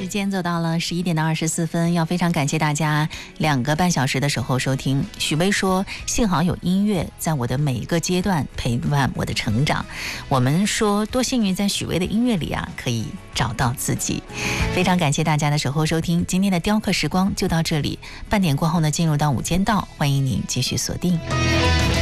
间走到了11点的24分，要非常感谢大家2个半小时的守候收听。许巍说，幸好有音乐在我的每一个阶段陪伴我的成长。我们说多幸运，在许巍的音乐里啊，可以找到自己。非常感谢大家的守候收听，今天的雕刻时光就到这里。半点过后呢，进入到午间道，欢迎您继续锁定。